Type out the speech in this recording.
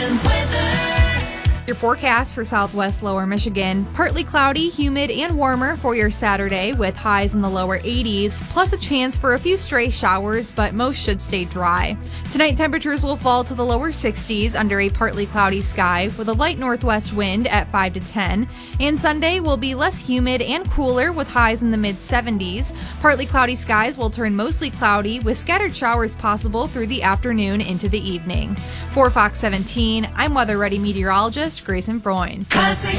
Your forecast for southwest lower Michigan: partly cloudy, humid, and warmer for your Saturday with highs in the lower 80s, plus a chance for a few stray showers, but most should stay dry. Tonight, temperatures will fall to the lower 60s under a partly cloudy sky with a light northwest wind at 5 to 10. And Sunday will be less humid and cooler with highs in the mid 70s. Partly cloudy skies will turn mostly cloudy with scattered showers possible through the afternoon into the evening. For Fox 17, I'm Weather Ready meteorologist Grayson Freund. Classic